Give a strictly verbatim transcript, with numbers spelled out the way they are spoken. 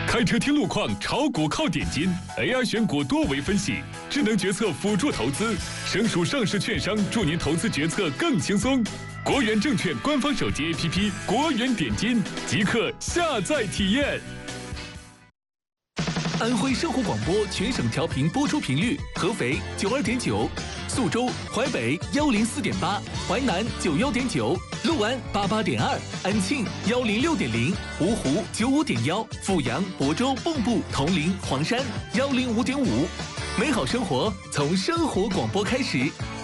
开车听路况，炒股靠点金 ，A I 选股多维分析，智能决策辅助投资，省属上市券商助您投资决策更轻松。国元证券官方手机 A P P 国元点金，即刻下载体验。 安徽生活广播全省调频播出频率：合肥九二点九，宿州、淮北幺零四点八，淮南九幺点九，六安八八点二，安庆幺零六点零，芜湖九五点幺，阜阳、亳州、蚌埠、铜陵、黄山幺零五点五。美好生活从生活广播开始，